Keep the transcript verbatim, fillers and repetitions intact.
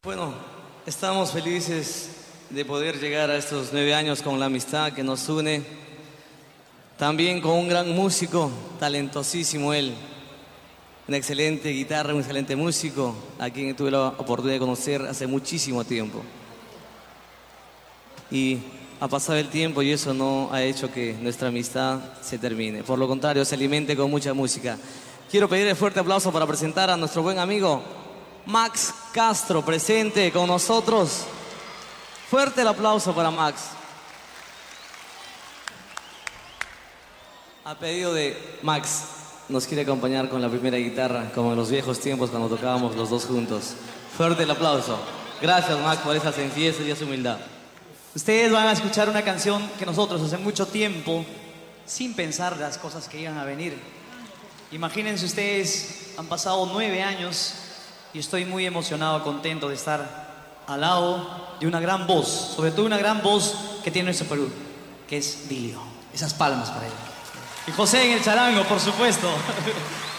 Bueno, estamos felices de poder llegar a estos nueve años con la amistad que nos une. También con un gran músico, talentosísimo él. Una excelente guitarra, un excelente músico, a quien tuve la oportunidad de conocer hace muchísimo tiempo. Y ha pasado el tiempo y eso no ha hecho que nuestra amistad se termine. Por lo contrario, se alimente con mucha música. Quiero pedirle fuerte aplauso para presentar a nuestro buen amigo Max Castro, presente con nosotros. Fuerte el aplauso para Max. A pedido de Max, nos quiere acompañar con la primera guitarra, como en los viejos tiempos cuando tocábamos los dos juntos. Fuerte el aplauso. Gracias, Max, por esa sencillez y esa humildad. Ustedes van a escuchar una canción que nosotros hace mucho tiempo, sin pensar las cosas que iban a venir. Imagínense ustedes, han pasado nueve años y estoy muy emocionado, contento de estar al lado de una gran voz, sobre todo una gran voz que tiene nuestro Perú, que es Dilio. Esas palmas para él. Y José en el charango, por supuesto.